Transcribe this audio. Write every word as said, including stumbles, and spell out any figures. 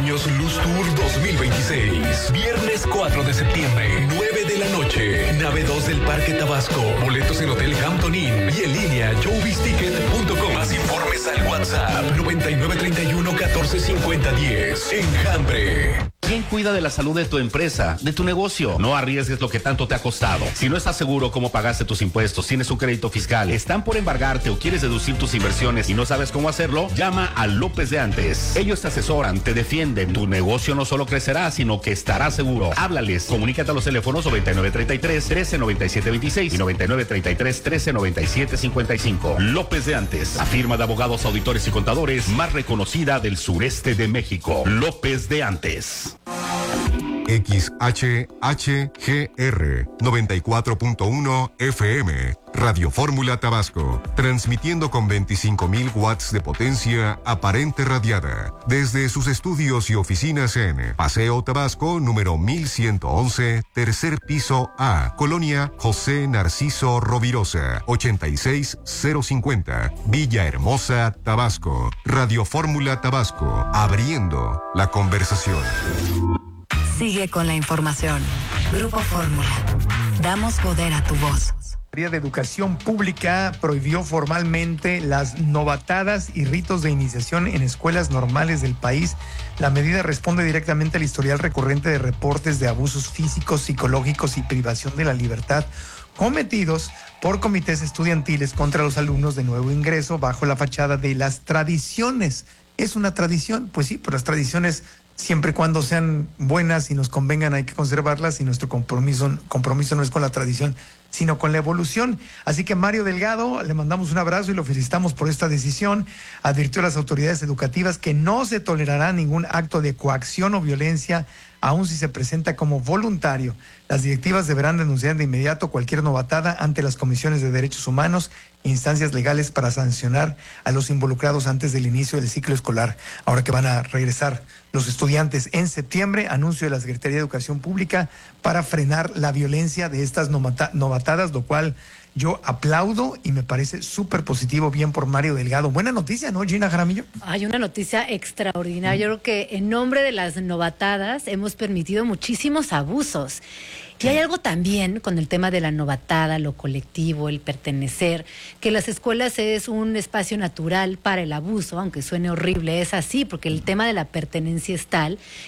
Años Luz Tour dos mil veintiséis. Viernes cuatro de septiembre, nueve de la noche. Nave dos del Parque Tabasco. Boletos en Hotel Hampton Inn y en línea showbiz ticket punto com. Más informes al WhatsApp noventa y nueve treinta y uno catorce cincuenta diez. Enjambre. ¿Quién cuida de la salud de tu empresa, de tu negocio? No arriesgues lo que tanto te ha costado. Si no estás seguro cómo pagaste tus impuestos, tienes un crédito fiscal, están por embargarte o quieres deducir tus inversiones y no sabes cómo hacerlo, llama a López de Antes. Ellos te asesoran, te defienden. Tu negocio no solo crecerá, sino que estará seguro. Háblales. Comunícate a los teléfonos noventa y nueve treinta y tres, trece noventa y siete veintiséis y noventa y nueve treinta y tres, trece noventa y siete cincuenta y cinco. López de Antes, la firma de abogados, auditores y contadores más reconocida del sureste de México. López de Antes. X H H G R noventa y cuatro punto uno F M, Radio Fórmula Tabasco, transmitiendo con veinticinco mil watts de potencia aparente radiada, desde sus estudios y oficinas en Paseo Tabasco, número mil ciento once, tercer piso A, Colonia José Narciso Rovirosa, ochenta y seis cero cincuenta, Villahermosa, Tabasco. Radio Fórmula Tabasco, abriendo la conversación. Sigue con la información. Grupo Fórmula. Damos poder a tu voz. La Secretaría de Educación Pública prohibió formalmente las novatadas y ritos de iniciación en escuelas normales del país. La medida responde directamente al historial recurrente de reportes de abusos físicos, psicológicos y privación de la libertad cometidos por comités estudiantiles contra los alumnos de nuevo ingreso bajo la fachada de las tradiciones. ¿Es una tradición? Pues sí, pero las tradiciones, siempre y cuando sean buenas y nos convengan, hay que conservarlas, y nuestro compromiso, compromiso no es con la tradición, sino con la evolución. Así que Mario Delgado, le mandamos un abrazo y lo felicitamos por esta decisión. Advirtió a las autoridades educativas que no se tolerará ningún acto de coacción o violencia, aun si se presenta como voluntario. Las directivas deberán denunciar de inmediato cualquier novatada ante las comisiones de derechos humanos e instancias legales para sancionar a los involucrados antes del inicio del ciclo escolar. Ahora que van a regresar los estudiantes en septiembre, anuncio de la Secretaría de Educación Pública para frenar la violencia de estas novatadas, lo cual yo aplaudo y me parece súper positivo. Bien por Mario Delgado. Buena noticia, ¿no, Gina Jaramillo? Hay una noticia extraordinaria. Yo creo que en nombre de las novatadas hemos permitido muchísimos abusos. Y hay algo también con el tema de la novatada, lo colectivo, el pertenecer, que las escuelas es un espacio natural para el abuso, aunque suene horrible, es así, porque el tema de la pertenencia es tal